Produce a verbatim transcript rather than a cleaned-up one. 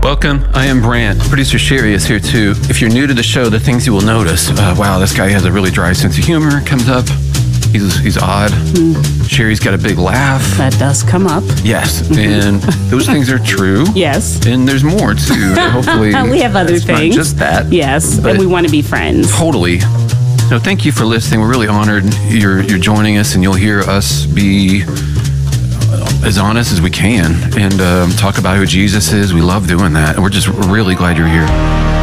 Welcome. I am Brant. Producer Sherry is here too. If you're new to the show, the things you will notice, uh, wow, this guy has a really dry sense of humor, comes up. He's, he's odd. Mm. Sherry's got a big laugh. That does come up. Yes, and those things are true. Yes. And there's more too. Hopefully, we have other it's things. Not just that. Yes, and we want to be friends. Totally. So thank you for listening. We're really honored you're you're joining us, and you'll hear us be as honest as we can and um, talk about who Jesus is. We love doing that, and we're just really glad you're here.